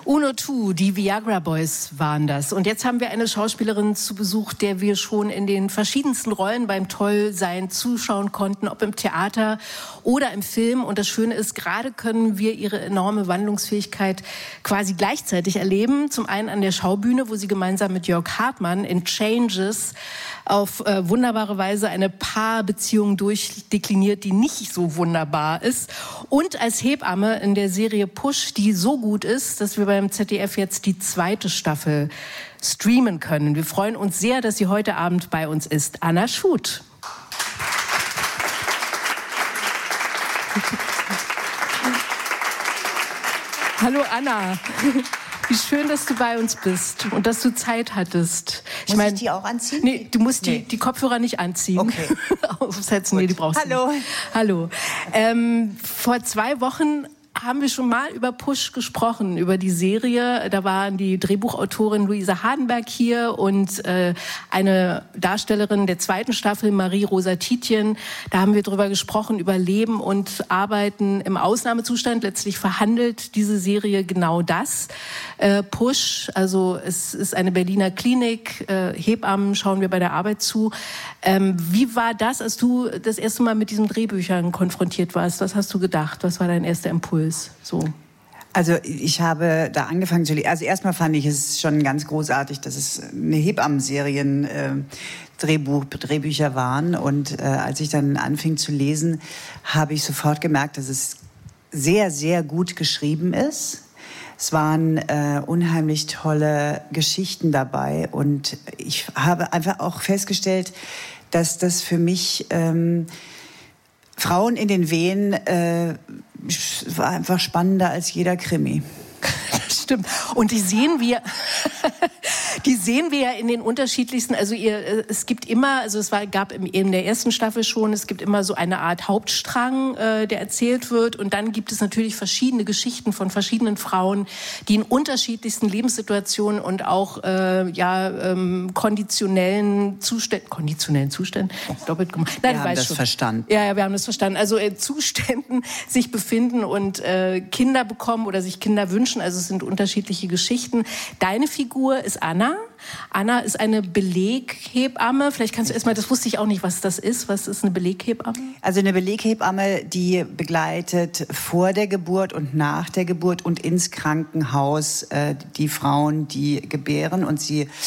Uno 2, die Viagra Boys waren das. Und jetzt haben wir eine Schauspielerin zu Besuch, der wir schon in den verschiedensten Rollen beim Tollsein zuschauen konnten, ob im Theater oder im Film. Und das Schöne ist, gerade können wir ihre enorme Wandlungsfähigkeit quasi gleichzeitig erleben. Zum einen an der Schaubühne, wo sie gemeinsam mit Jörg Hartmann in Changes auf wunderbare Weise eine Paarbeziehung durchdekliniert, die nicht so wunderbar ist. Und als Hebamme in der Serie Push, die so gut ist, dass wir beim ZDF jetzt die 2. Staffel streamen können. Wir freuen uns sehr, dass sie heute Abend bei uns ist. Anna Schuth. Hallo Anna. Wie schön, dass du bei uns bist und dass du Zeit hattest. Muss ich die auch anziehen? Nee, du musst die Kopfhörer nicht anziehen. Okay. Aufsetzen, nee, die brauchst du nicht. Hallo. Vor 2 Wochen haben wir schon mal über Push gesprochen, über die Serie. Da waren die Drehbuchautorin Luisa Hardenberg hier und eine Darstellerin der 2. Staffel, Marie-Rosa Tietjen. Da haben wir drüber gesprochen, über Leben und Arbeiten im Ausnahmezustand. Letztlich verhandelt diese Serie genau das. Push, also es ist eine Berliner Klinik. Hebammen schauen wir bei der Arbeit zu. Wie war das, als du das erste Mal mit diesen Drehbüchern konfrontiert warst? Was hast du gedacht? Was war dein erster Impuls? So. Also ich habe da angefangen zu lesen. Also erstmal fand ich es schon ganz großartig, dass es eine Hebammenserien Drehbücher waren. Und als ich dann anfing zu lesen, habe ich sofort gemerkt, dass es sehr, sehr gut geschrieben ist. Es waren unheimlich tolle Geschichten dabei. Und ich habe einfach auch festgestellt, dass das für mich Frauen in den Wehen war einfach spannender als jeder Krimi. Das stimmt. Und die sehen wir ja in den unterschiedlichsten, also es gibt immer, also gab in der ersten Staffel schon, es gibt immer so eine Art Hauptstrang, der erzählt wird, und dann gibt es natürlich verschiedene Geschichten von verschiedenen Frauen, die in unterschiedlichsten Lebenssituationen und auch konditionellen Zuständen, doppelt gemacht. Nein, wir haben das verstanden. Ja, wir haben das verstanden. Also in Zuständen sich befinden und Kinder bekommen oder sich Kinder wünschen, also es sind unterschiedliche Geschichten. Deine Figur ist Anna. Anna ist eine Beleghebamme. Vielleicht kannst du erstmal, das wusste ich auch nicht, was das ist. Was ist eine Beleghebamme? Also eine Beleghebamme, die begleitet vor der Geburt und nach der Geburt und ins Krankenhaus die Frauen, die gebären. Und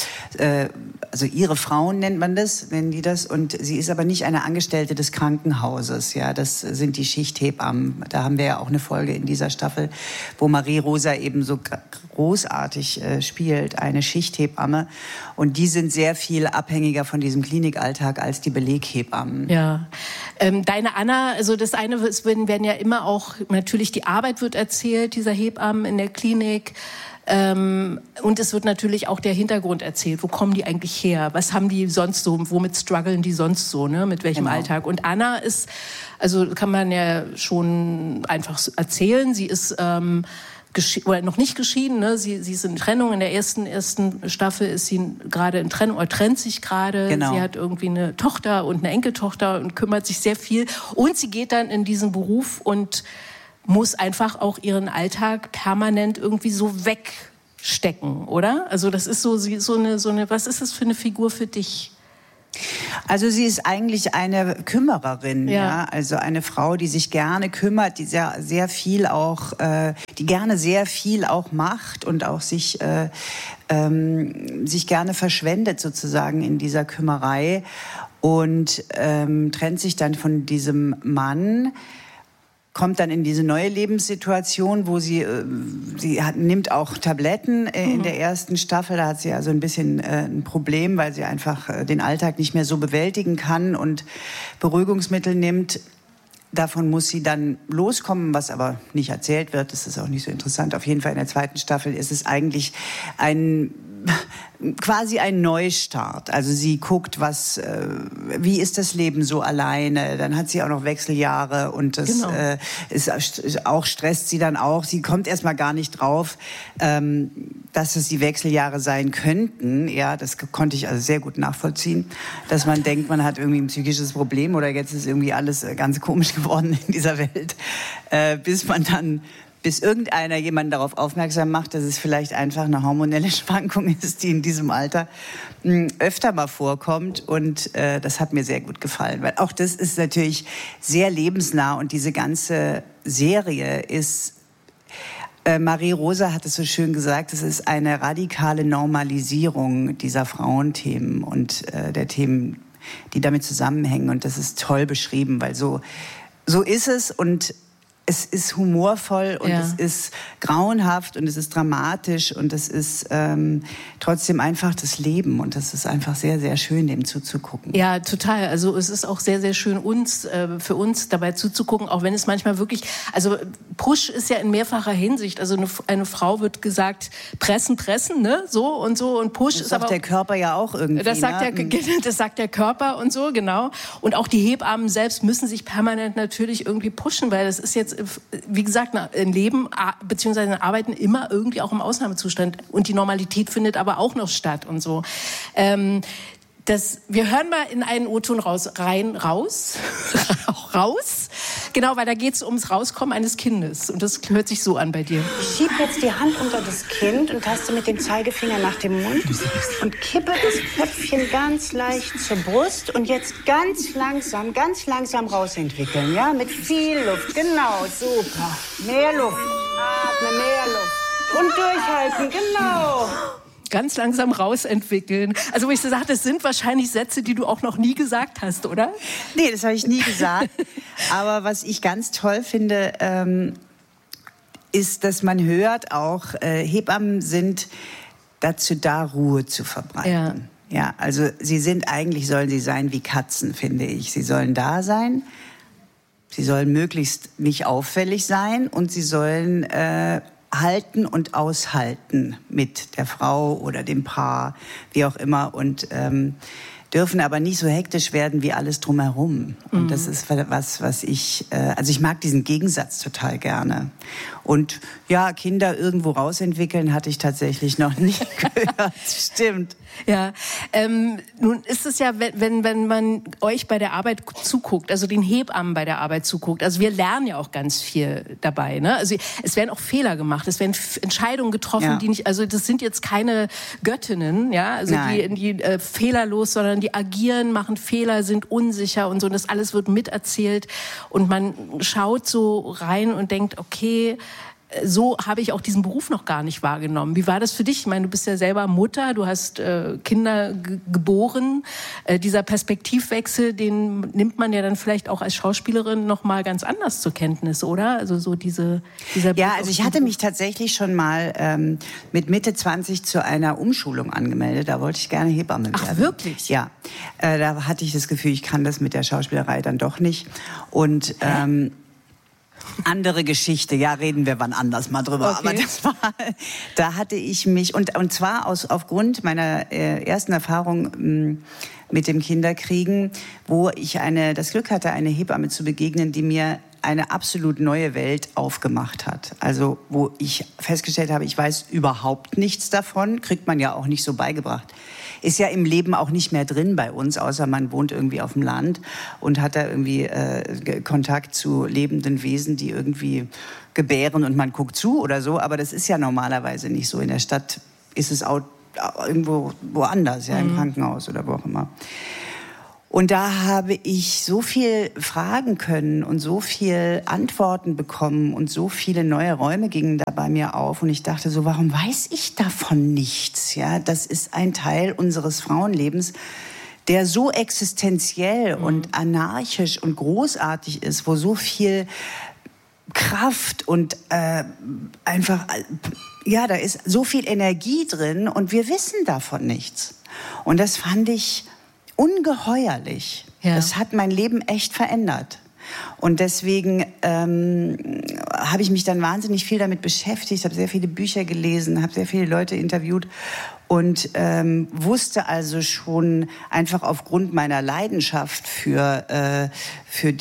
also ihre Frauen nennen die das. Und sie ist aber nicht eine Angestellte des Krankenhauses. Ja, das sind die Schichthebammen. Da haben wir ja auch eine Folge in dieser Staffel, wo Marie-Rosa eben so großartig spielt, eine Schichthebamme. Und die sind sehr viel abhängiger von diesem Klinikalltag als die Beleghebammen. Ja. Deine Anna, also das eine, es werden ja immer auch, natürlich die Arbeit wird erzählt, dieser Hebammen in der Klinik. Und es wird natürlich auch der Hintergrund erzählt. Wo kommen die eigentlich her? Was haben die sonst so? Womit strugglen die sonst so? Ne? Mit welchem Alltag? Und Anna ist, also kann man ja schon einfach erzählen, sie ist oder noch nicht geschieden, ne? Sie ist in Trennung. In der ersten Staffel ist sie gerade in Trennung oder trennt sich gerade. Genau. Sie hat irgendwie eine Tochter und eine Enkeltochter und kümmert sich sehr viel. Und sie geht dann in diesen Beruf und muss einfach auch ihren Alltag permanent irgendwie so wegstecken, oder? Also das ist so eine. Was ist das für eine Figur für dich? Also sie ist eigentlich eine Kümmererin, ja. Also eine Frau, die sich gerne kümmert, die sehr viel auch, die gerne sehr viel auch macht und auch sich gerne verschwendet sozusagen in dieser Kümmerei und trennt sich dann von diesem Mann. Kommt dann in diese neue Lebenssituation, wo sie nimmt auch Tabletten in der ersten Staffel. Da hat sie also ein bisschen ein Problem, weil sie einfach den Alltag nicht mehr so bewältigen kann und Beruhigungsmittel nimmt. Davon muss sie dann loskommen, was aber nicht erzählt wird. Das ist auch nicht so interessant. Auf jeden Fall in der zweiten Staffel ist es eigentlich quasi ein Neustart. Also sie guckt, wie ist das Leben so alleine? Dann hat sie auch noch Wechseljahre und das stresst sie dann auch. Sie kommt erstmal gar nicht drauf, dass es die Wechseljahre sein könnten. Ja, das konnte ich also sehr gut nachvollziehen, dass man denkt, man hat irgendwie ein psychisches Problem oder jetzt ist irgendwie alles ganz komisch geworden in dieser Welt, bis man dann bis irgendeiner jemanden darauf aufmerksam macht, dass es vielleicht einfach eine hormonelle Schwankung ist, die in diesem Alter öfter mal vorkommt. Und das hat mir sehr gut gefallen, weil auch das ist natürlich sehr lebensnah und diese ganze Serie ist, Marie-Rosa hat es so schön gesagt, es ist eine radikale Normalisierung dieser Frauenthemen und der Themen, die damit zusammenhängen. Und das ist toll beschrieben, weil so ist es und es ist humorvoll und es ist grauenhaft und es ist dramatisch und es ist trotzdem einfach das Leben und das ist einfach sehr, sehr schön, dem zuzugucken. Ja, total. Also es ist auch sehr, sehr schön, für uns dabei zuzugucken, auch wenn es manchmal wirklich, also Push ist ja in mehrfacher Hinsicht, also eine Frau wird gesagt, pressen, ne, so und Push das ist sagt aber der Körper ja auch irgendwie. Das sagt der Körper und so, genau. Und auch die Hebammen selbst müssen sich permanent natürlich irgendwie pushen, weil das ist jetzt, wie gesagt, ein Leben beziehungsweise ein Arbeiten immer irgendwie auch im Ausnahmezustand und die Normalität findet aber auch noch statt und so. Wir hören mal in einen O-Ton raus. Genau, weil da geht es ums Rauskommen eines Kindes. Und das hört sich so an bei dir. Ich schiebe jetzt die Hand unter das Kind und taste mit dem Zeigefinger nach dem Mund und kippe das Köpfchen ganz leicht zur Brust und jetzt ganz langsam rausentwickeln, ja, mit viel Luft. Genau, super. Mehr Luft. Atme, mehr Luft. Und durchhalten, genau. Ganz langsam rausentwickeln. Also wo ich so sage, das sind wahrscheinlich Sätze, die du auch noch nie gesagt hast, oder? Nee, das habe ich nie gesagt. Aber was ich ganz toll finde, ist, dass man hört auch, Hebammen sind dazu da, Ruhe zu verbreiten. Ja, also sollen sie sein wie Katzen, finde ich. Sie sollen da sein, sie sollen möglichst nicht auffällig sein und sie sollen halten und aushalten mit der Frau oder dem Paar, wie auch immer, und dürfen aber nicht so hektisch werden wie alles drumherum. Und das ist was ich, also ich mag diesen Gegensatz total gerne. Und ja, Kinder irgendwo rausentwickeln hatte ich tatsächlich noch nicht gehört. Stimmt. Ja, nun ist es ja, wenn man euch bei der Arbeit zuguckt, also den Hebammen bei der Arbeit zuguckt, also wir lernen ja auch ganz viel dabei, ne? Also es werden auch Fehler gemacht, es werden Entscheidungen getroffen, die nicht, also das sind jetzt keine Göttinnen, ja, also die fehlerlos, sondern die agieren, machen Fehler, sind unsicher und so, und das alles wird miterzählt und man schaut so rein und denkt, okay, so habe ich auch diesen Beruf noch gar nicht wahrgenommen. Wie war das für dich? Ich meine, du bist ja selber Mutter, du hast Kinder geboren. Dieser Perspektivwechsel, den nimmt man ja dann vielleicht auch als Schauspielerin noch mal ganz anders zur Kenntnis, oder? Also so dieser Ja, also ich hatte mich tatsächlich schon mal mit Mitte 20 zu einer Umschulung angemeldet. Da wollte ich gerne Hebamme werden. Ach, wirklich? Ja, da hatte ich das Gefühl, ich kann das mit der Schauspielerei dann doch nicht. Und andere Geschichte, ja, reden wir wann anders mal drüber. Okay. Aber da hatte ich mich, und zwar aufgrund meiner ersten Erfahrung mit dem Kinderkriegen, wo ich das Glück hatte, eine Hebamme zu begegnen, die mir eine absolut neue Welt aufgemacht hat. Also wo ich festgestellt habe, ich weiß überhaupt nichts davon, kriegt man ja auch nicht so beigebracht. Ist ja im Leben auch nicht mehr drin bei uns, außer man wohnt irgendwie auf dem Land und hat da irgendwie Kontakt zu lebenden Wesen, die irgendwie gebären und man guckt zu oder so. Aber das ist ja normalerweise nicht so. In der Stadt ist es auch irgendwo woanders, ja, im Krankenhaus oder wo auch immer. Und da habe ich so viel fragen können und so viel Antworten bekommen und so viele neue Räume gingen da bei mir auf. Und ich dachte so, warum weiß ich davon nichts? Ja, das ist ein Teil unseres Frauenlebens, der so existenziell und anarchisch und großartig ist, wo so viel Kraft und einfach, ja, da ist so viel Energie drin und wir wissen davon nichts. Und das fand ich ungeheuerlich. Ja. Das hat mein Leben echt verändert. Und deswegen habe ich mich dann wahnsinnig viel damit beschäftigt, habe sehr viele Bücher gelesen, habe sehr viele Leute interviewt und wusste also schon einfach aufgrund meiner Leidenschaft für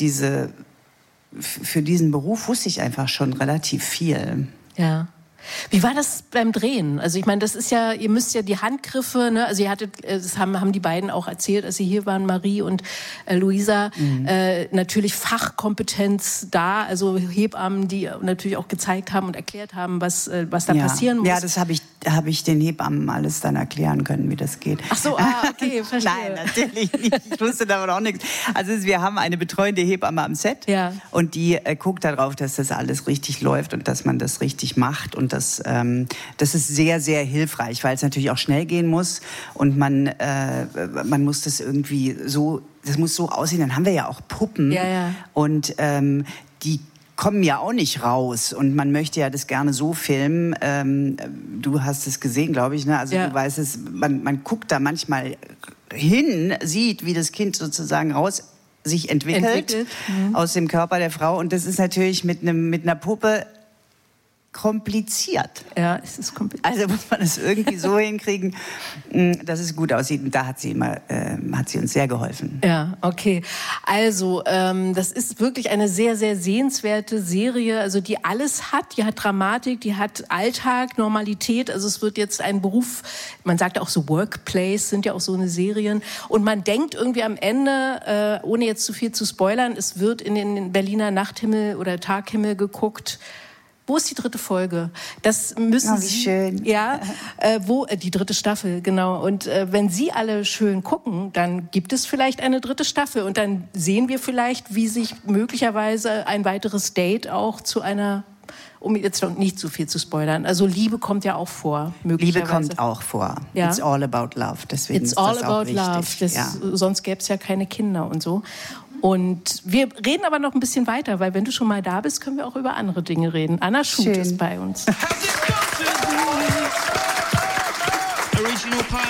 diesen Beruf, wusste ich einfach schon relativ viel. Ja. Wie war das beim Drehen? Also ich meine, das ist ja, ihr müsst ja die Handgriffe, ne? Also ihr hattet, das haben die beiden auch erzählt, als sie hier waren, Marie und Luisa, natürlich Fachkompetenz da, also Hebammen, die natürlich auch gezeigt haben und erklärt haben, was da passieren muss. Ja, das habe ich den Hebammen alles dann erklären können, wie das geht. Ach so, okay, verstehe. Nein, natürlich nicht. Ich wusste davon auch nichts. Also wir haben eine betreuende Hebamme am Set und die guckt darauf, dass das alles richtig läuft und dass man das richtig macht. Und das ist sehr, sehr hilfreich, weil es natürlich auch schnell gehen muss und man muss das irgendwie so, das muss so aussehen. Dann haben wir ja auch Puppen und die kommen ja auch nicht raus und man möchte ja das gerne so filmen. Du hast es gesehen, glaube ich, ne? Also du weißt es, man guckt da manchmal hin, sieht, wie das Kind sozusagen sich entwickelt. Aus dem Körper der Frau und das ist natürlich mit einer Puppe kompliziert. Ja, es ist kompliziert. Also muss man es irgendwie so hinkriegen, dass es gut aussieht. Und da hat sie uns sehr geholfen. Ja, okay. Also das ist wirklich eine sehr, sehr sehenswerte Serie, also die alles hat. Die hat Dramatik, die hat Alltag, Normalität. Also es wird jetzt ein Beruf, man sagt auch so Workplace, sind ja auch so eine Serien. Und man denkt irgendwie am Ende, ohne jetzt zu viel zu spoilern, es wird in den Berliner Nachthimmel oder Taghimmel geguckt. Wo ist die 3. Folge? Das müssen wie schön. Ja, die 3. Staffel, genau. Und wenn Sie alle schön gucken, dann gibt es vielleicht eine 3. Staffel und dann sehen wir vielleicht, wie sich möglicherweise ein weiteres Date auch zu einer, um jetzt nicht zu viel zu spoilern, also Liebe kommt ja auch vor, möglicherweise. Liebe kommt auch vor. Ja? It's all about love. Deswegen It's all ist das about auch wichtig. love. Sonst gäbe es ja keine Kinder und so. Und wir reden aber noch ein bisschen weiter, weil wenn du schon mal da bist, können wir auch über andere Dinge reden. Anna Schut ist bei uns.